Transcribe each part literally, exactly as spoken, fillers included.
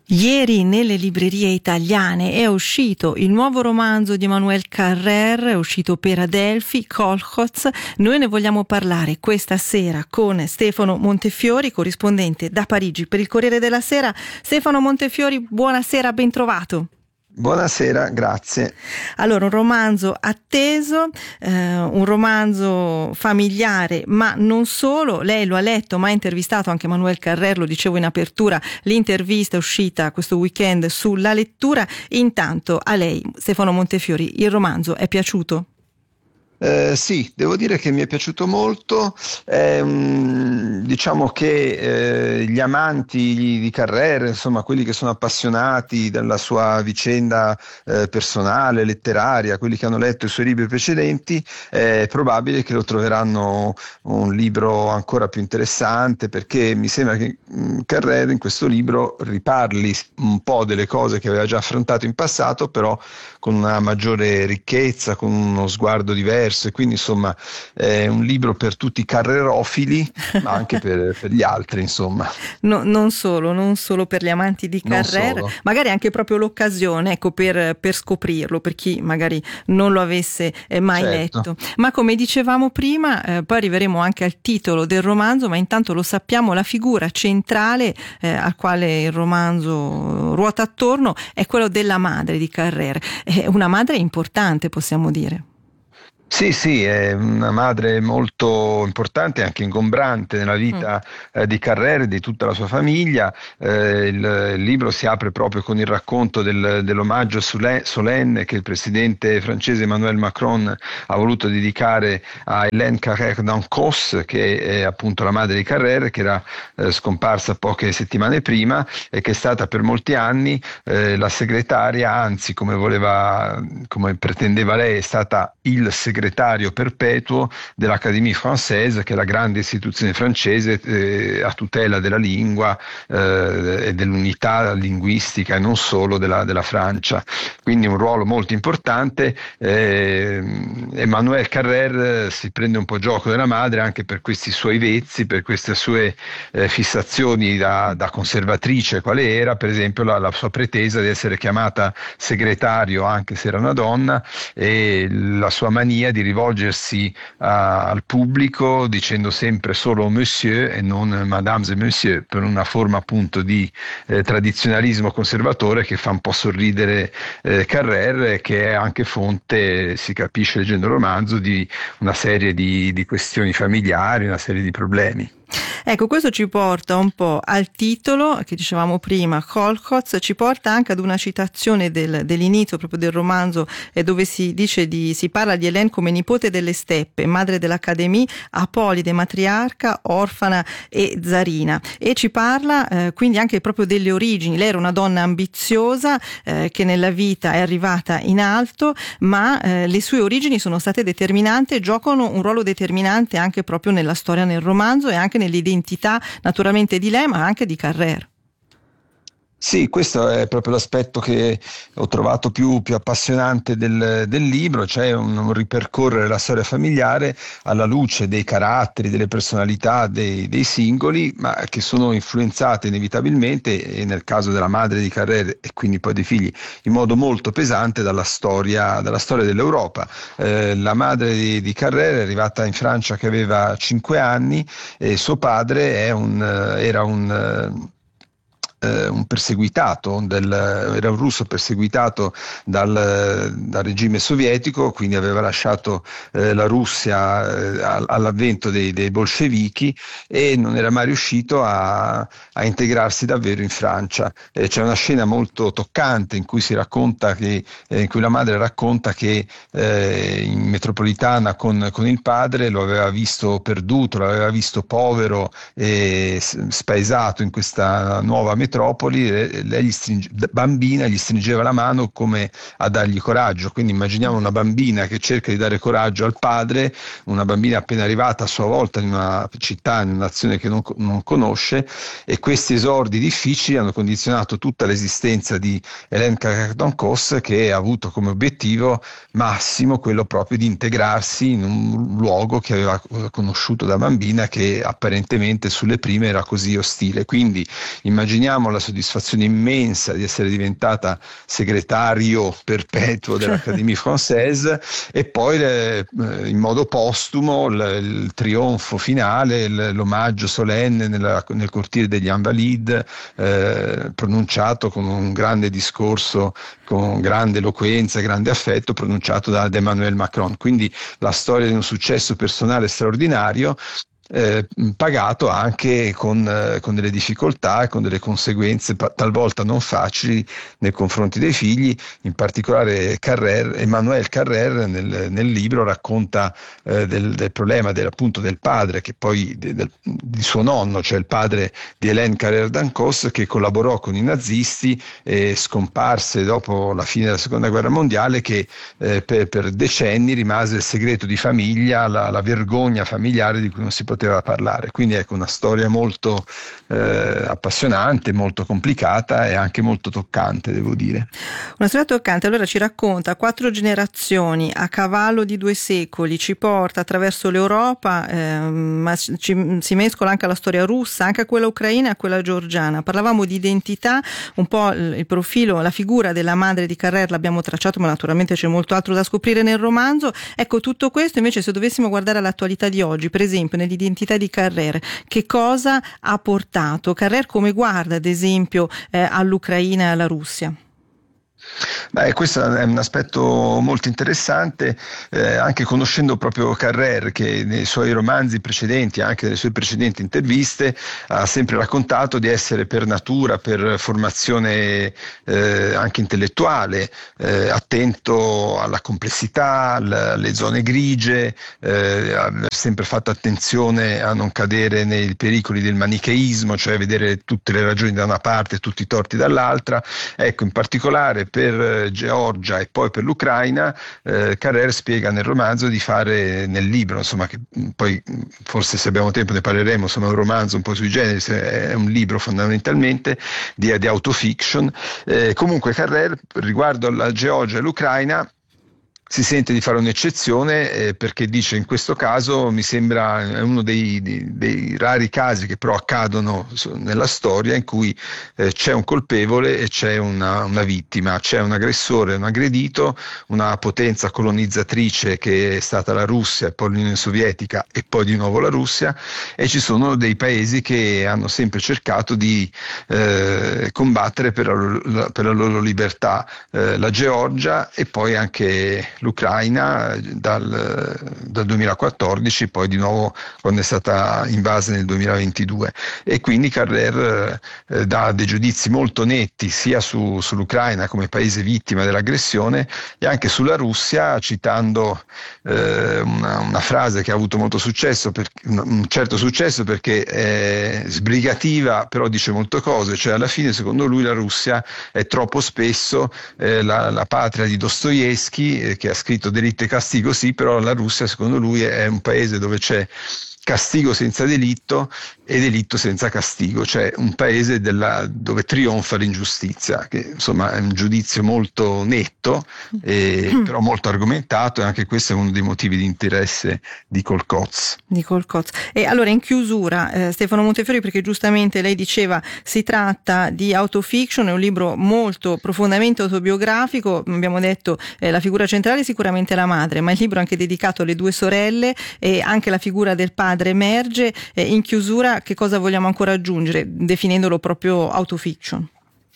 Ieri nelle librerie italiane è uscito il nuovo romanzo di Emmanuel Carrère, è uscito per Adelphi, Kolchoz. Noi ne vogliamo parlare questa sera con Stefano Montefiori, corrispondente da Parigi per il Corriere della Sera. Stefano Montefiori, buonasera, ben trovato. Buonasera, grazie. Allora, un romanzo atteso, eh, un romanzo familiare, ma non solo. Lei lo ha letto, ma ha intervistato anche Emmanuel Carrère, lo dicevo in apertura, l'intervista è uscita questo weekend sulla lettura. Intanto a lei, Stefano Montefiori, il romanzo è piaciuto? Eh, sì, devo dire che mi è piaciuto molto. Eh, diciamo che eh, gli amanti di Carrère, insomma quelli che sono appassionati della sua vicenda eh, personale, letteraria, quelli che hanno letto i suoi libri precedenti, è probabile che lo troveranno un libro ancora più interessante, perché mi sembra che mh, Carrère in questo libro riparli un po' delle cose che aveva già affrontato in passato, però con una maggiore ricchezza, con uno sguardo diverso. E quindi insomma è un libro per tutti i carrerofili, ma anche per, per gli altri, insomma. No, non solo, non solo per gli amanti di Carrère, magari anche proprio l'occasione, ecco, per, per scoprirlo, per chi magari non lo avesse eh, mai certo. letto. Ma come dicevamo prima, eh, poi arriveremo anche al titolo del romanzo, ma intanto lo sappiamo, la figura centrale eh, al quale il romanzo ruota attorno è quello della madre di Carrère. È una madre importante, possiamo dire. Sì, sì, è una madre molto importante e anche ingombrante nella vita mm. eh, di Carrère e di tutta la sua famiglia. Eh, il, il libro si apre proprio con il racconto del, dell'omaggio solenne che il presidente francese Emmanuel Macron ha voluto dedicare a Hélène Carrère d'Ancos, che è appunto la madre di Carrère, che era eh, scomparsa poche settimane prima e che è stata per molti anni eh, la segretaria, anzi come voleva, come pretendeva lei, è stata il segretario segretario perpetuo dell'Académie Française, che è la grande istituzione francese eh, a tutela della lingua eh, e dell'unità linguistica e non solo della, della Francia. Quindi un ruolo molto importante. eh, Emmanuel Carrère si prende un po' gioco della madre anche per questi suoi vezzi, per queste sue eh, fissazioni da, da conservatrice quale era, per esempio la, la sua pretesa di essere chiamata segretario anche se era una donna, e la sua mania di rivolgersi a, al pubblico dicendo sempre solo monsieur e non madame et monsieur, per una forma appunto di eh, tradizionalismo conservatore che fa un po' sorridere eh, Carrère, che è anche fonte, si capisce leggendo il romanzo, di una serie di, di questioni familiari, una serie di problemi. Ecco, questo ci porta un po' al titolo che dicevamo prima, Kolchoz, ci porta anche ad una citazione del, dell'inizio proprio del romanzo, eh, dove si dice di, si parla di Hélène come nipote delle steppe, madre dell'Académie, apolide, matriarca, orfana e zarina, e ci parla eh, quindi anche proprio delle origini. Lei era una donna ambiziosa eh, che nella vita è arrivata in alto, ma eh, le sue origini sono state determinanti e giocano un ruolo determinante anche proprio nella storia, nel romanzo, e anche nell'identità naturalmente di lei, ma anche di Carrère. Sì, questo è proprio l'aspetto che ho trovato più, più appassionante del, del libro, cioè un, un ripercorrere la storia familiare alla luce dei caratteri, delle personalità dei, dei singoli, ma che sono influenzate inevitabilmente, e nel caso della madre di Carrère e quindi poi dei figli, in modo molto pesante dalla storia, dalla storia dell'Europa. Eh, la madre di, di Carrère è arrivata in Francia che aveva cinque anni e suo padre è un, era un Uh, un perseguitato, del, era un russo perseguitato dal, dal regime sovietico, quindi aveva lasciato uh, la Russia uh, all'avvento dei, dei bolscevichi e non era mai riuscito a, a integrarsi davvero in Francia. Eh, c'è una scena molto toccante in cui si racconta che, eh, in cui la madre racconta che eh, in metropolitana con, con il padre lo aveva visto perduto, l'aveva visto povero e spaesato in questa nuova metropolitana metropoli, lei gli stringe, bambina gli stringeva la mano come a dargli coraggio. Quindi immaginiamo una bambina che cerca di dare coraggio al padre, una bambina appena arrivata a sua volta in una città, in una nazione che non, non conosce, e questi esordi difficili hanno condizionato tutta l'esistenza di Hélène Carrère d'Ancos, che ha avuto come obiettivo massimo quello proprio di integrarsi in un luogo che aveva conosciuto da bambina, che apparentemente sulle prime era così ostile. Quindi immaginiamo ricordiamo la soddisfazione immensa di essere diventata segretario perpetuo dell'Académie Française, e poi eh, in modo postumo il, il trionfo finale, l'omaggio solenne nella, nel cortile degli Invalides, eh, pronunciato con un grande discorso, con grande eloquenza e grande affetto, pronunciato da Emmanuel Macron. Quindi la storia di un successo personale straordinario, Eh, pagato anche con, eh, con delle difficoltà e con delle conseguenze pa- talvolta non facili nei confronti dei figli. In particolare Carrère, Emmanuel Carrère nel, nel libro racconta eh, del, del problema del, appunto del padre, che poi de, del, di suo nonno, cioè il padre di Hélène Carrère d'Ancos, che collaborò con i nazisti e scomparse dopo la fine della seconda guerra mondiale, che eh, per, per decenni rimase il segreto di famiglia, la, la vergogna familiare di cui non si poteva poteva parlare. Quindi ecco, una storia molto eh, appassionante, molto complicata e anche molto toccante, devo dire. Una storia toccante. Allora ci racconta quattro generazioni a cavallo di due secoli, ci porta attraverso l'Europa, eh, ma ci, si mescola anche alla storia russa, anche a quella ucraina e a quella georgiana. Parlavamo di identità, un po' il, il profilo, la figura della madre di Carrère l'abbiamo tracciato, ma naturalmente c'è molto altro da scoprire nel romanzo. Ecco, tutto questo invece, se dovessimo guardare all'attualità di oggi, per esempio nell'identità di Carrère, che cosa ha portato? Carrère come guarda ad esempio eh, all'Ucraina e alla Russia? Beh, questo è un aspetto molto interessante, eh, anche conoscendo proprio Carrère, che nei suoi romanzi precedenti, anche nelle sue precedenti interviste, ha sempre raccontato di essere per natura, per formazione eh, anche intellettuale, eh, attento alla complessità, alle zone grigie, eh, ha sempre fatto attenzione a non cadere nei pericoli del manicheismo, cioè vedere tutte le ragioni da una parte e tutti i torti dall'altra. Ecco, in particolare per Georgia e poi per l'Ucraina, eh, Carrère spiega nel romanzo di fare, nel libro, insomma, che poi forse se abbiamo tempo ne parleremo, insomma è un romanzo un po' sui generis, è un libro fondamentalmente di, di autofiction. Eh, comunque Carrère riguardo alla Georgia e l'Ucraina si sente di fare un'eccezione, eh, perché dice: in questo caso mi sembra è uno dei, dei, dei rari casi che però accadono nella storia in cui eh, c'è un colpevole e c'è una, una vittima, c'è un aggressore, un aggredito, una potenza colonizzatrice che è stata la Russia e poi l'Unione Sovietica e poi di nuovo la Russia, e ci sono dei paesi che hanno sempre cercato di eh, combattere per la, per la loro libertà, eh, la Georgia e poi anche l'Ucraina dal, dal duemilaquattordici, poi di nuovo quando è stata invasa nel duemilaventidue. E quindi Carrère eh, dà dei giudizi molto netti sia su, sull'Ucraina come paese vittima dell'aggressione e anche sulla Russia, citando eh, una, una frase che ha avuto molto successo, per, un certo successo perché è sbrigativa, però dice molte cose, cioè alla fine secondo lui la Russia è troppo spesso eh, la, la patria di Dostoevskij, eh, che ha scritto Delitto e castigo, sì, però la Russia secondo lui è un paese dove c'è castigo senza delitto e delitto senza castigo, cioè un paese della, dove trionfa l'ingiustizia, che insomma è un giudizio molto netto, e, mm. però molto argomentato, e anche questo è uno dei motivi di interesse di Colcozz. Di Colcozz. E allora in chiusura, eh, Stefano Montefiori, perché giustamente lei diceva si tratta di autofiction, è un libro molto profondamente autobiografico, abbiamo detto eh, la figura centrale è sicuramente la madre, ma il libro è anche dedicato alle due sorelle e anche la figura del padre emerge. Eh, in chiusura, che cosa vogliamo ancora aggiungere definendolo proprio autofiction?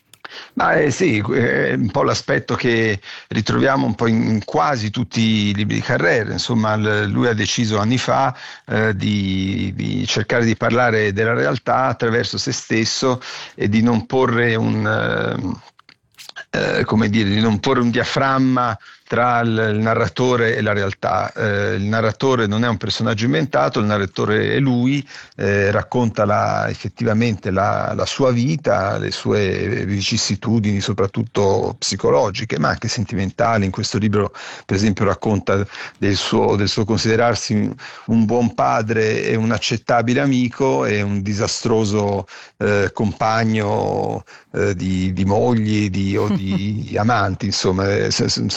Ma eh, sì, è un po' l'aspetto che ritroviamo un po' in, in quasi tutti i libri di Carrère. Insomma, l- lui ha deciso anni fa eh, di, di cercare di parlare della realtà attraverso se stesso e di non porre un eh, eh, come dire, di non porre un diaframma tra il narratore e la realtà. Eh, il narratore non è un personaggio inventato, il narratore è lui, eh, racconta la, effettivamente la, la sua vita, le sue vicissitudini, soprattutto psicologiche, ma anche sentimentali. In questo libro, per esempio, racconta del suo, del suo considerarsi un buon padre e un accettabile amico e un disastroso eh, compagno eh, di, di mogli di, o di amanti, insomma, eh, insomma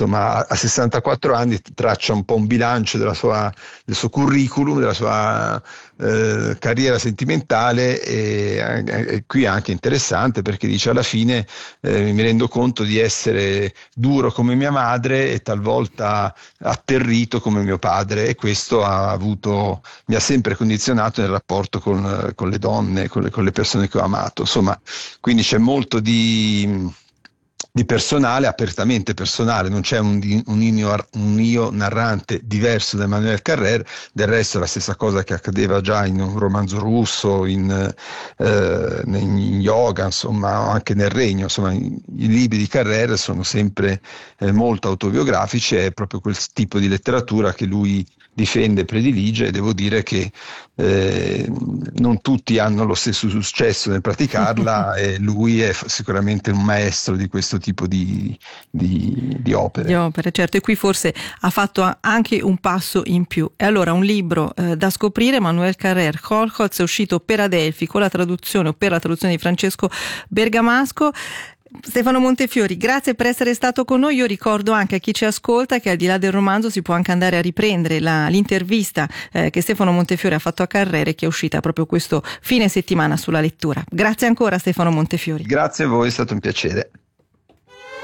a, a sessantaquattro anni traccia un po' un bilancio della sua, del suo curriculum, della sua eh, carriera sentimentale, e, e qui è anche interessante perché dice: alla fine eh, mi rendo conto di essere duro come mia madre e talvolta atterrito come mio padre, e questo ha avuto, mi ha sempre condizionato nel rapporto con, con le donne, con le, con le persone che ho amato. Insomma, quindi c'è molto di, di personale, apertamente personale, non c'è un, un, io, un io narrante diverso da Emmanuel Carrère. Del resto è la stessa cosa che accadeva già in un romanzo russo, in, eh, in Yoga, insomma, anche nel Regno. Insomma, i, i libri di Carrère sono sempre eh, molto autobiografici, è proprio quel tipo di letteratura che lui difende e predilige, e devo dire che eh, non tutti hanno lo stesso successo nel praticarla e lui è sicuramente un maestro di questo tipo di, di, di opere. Di opere, certo, e qui forse ha fatto anche un passo in più. E allora un libro eh, da scoprire, Emmanuel Carrère, Holcotts, è uscito per Adelphi con la traduzione o per la traduzione di Francesco Bergamasco. Stefano Montefiori, grazie per essere stato con noi. Io ricordo anche a chi ci ascolta che al di là del romanzo si può anche andare a riprendere la, l'intervista eh, che Stefano Montefiori ha fatto a Carrère, che è uscita proprio questo fine settimana sulla lettura. Grazie ancora Stefano Montefiori. Grazie a voi, è stato un piacere.